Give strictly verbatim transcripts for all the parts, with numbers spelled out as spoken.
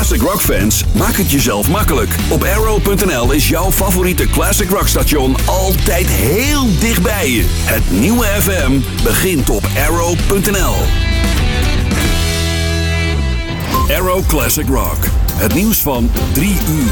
Classic Rock fans, maak het jezelf makkelijk. Op Arrow punt n l is jouw favoriete Classic Rock station altijd heel dichtbij je. Het nieuwe F M begint op Arrow punt n l. Arrow Classic Rock. Het nieuws van drie uur.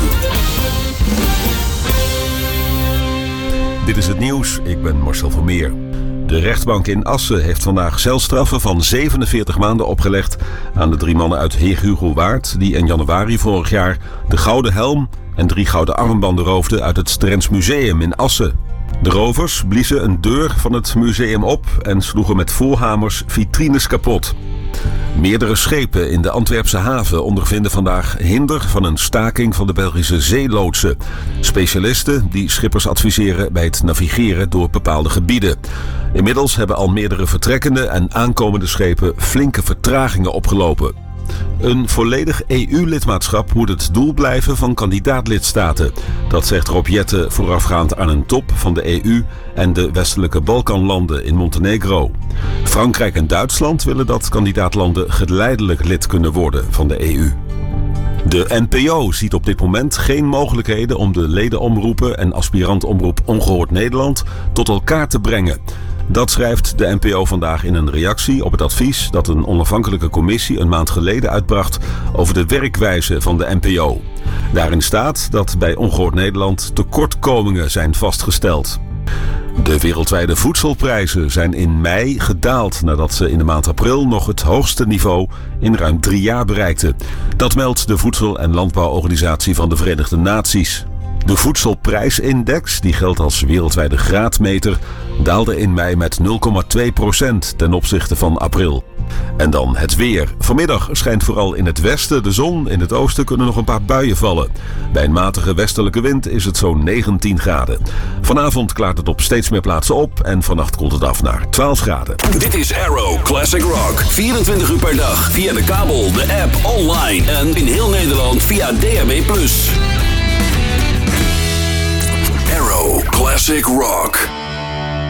Dit is het nieuws, ik ben Marcel Vermeer. De rechtbank in Assen heeft vandaag celstraffen van zevenenveertig maanden opgelegd aan de drie mannen uit Heerhugowaard die in januari vorig jaar de gouden helm en drie gouden armbanden roofden uit het Drents Museum in Assen. De rovers bliezen een deur van het museum op en sloegen met voorhamers vitrines kapot. Meerdere schepen in de Antwerpse haven ondervinden vandaag hinder van een staking van de Belgische zeeloodsen. Specialisten die schippers adviseren bij het navigeren door bepaalde gebieden. Inmiddels hebben al meerdere vertrekkende en aankomende schepen flinke vertragingen opgelopen. Een volledig E U-lidmaatschap moet het doel blijven van kandidaatlidstaten. Dat zegt Rob Jetten voorafgaand aan een top van de E U en de westelijke Balkanlanden in Montenegro. Frankrijk en Duitsland willen dat kandidaatlanden geleidelijk lid kunnen worden van de E U. De N P O ziet op dit moment geen mogelijkheden om de ledenomroepen en aspirantomroep Ongehoord Nederland tot elkaar te brengen. Dat schrijft de N P O vandaag in een reactie op het advies dat een onafhankelijke commissie een maand geleden uitbracht over de werkwijze van de N P O. Daarin staat dat bij Ongehoord Nederland tekortkomingen zijn vastgesteld. De wereldwijde voedselprijzen zijn in mei gedaald nadat ze in de maand april nog het hoogste niveau in ruim drie jaar bereikten. Dat meldt de Voedsel- en Landbouworganisatie van de Verenigde Naties. De voedselprijsindex, die geldt als wereldwijde graadmeter, daalde in mei met nul komma twee procent ten opzichte van april. En dan het weer. Vanmiddag schijnt vooral in het westen de zon, in het oosten kunnen nog een paar buien vallen. Bij een matige westelijke wind is het zo'n negentien graden. Vanavond klaart het op steeds meer plaatsen op en vannacht koelt het af naar twaalf graden. Dit is Arrow Classic Rock. vierentwintig uur per dag via de kabel, de app, online en in heel Nederland via D A B plus. Arrow Classic Rock.